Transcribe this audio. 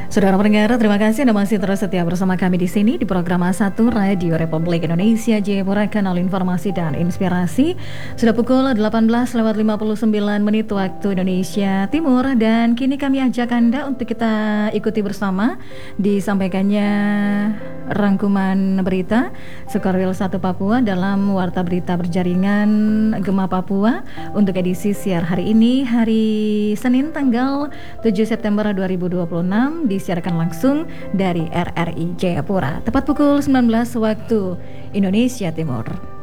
Saudara pendengar, terima kasih Anda masih terus setia bersama kami di sini di program A1 Radio Republik Indonesia Jayapura, kanal informasi dan inspirasi. Sudah pukul 18:59 waktu Indonesia Timur, dan kini kami ajak Anda untuk kita ikuti bersama disampaikannya rangkuman berita Sukarwil 1 Papua dalam Warta Berita Berjaringan Gema Papua untuk edisi siar hari ini, hari Senin tanggal 7 September 2026, disiarkan langsung dari RRI Jayapura tepat pukul 19 waktu Indonesia Timur.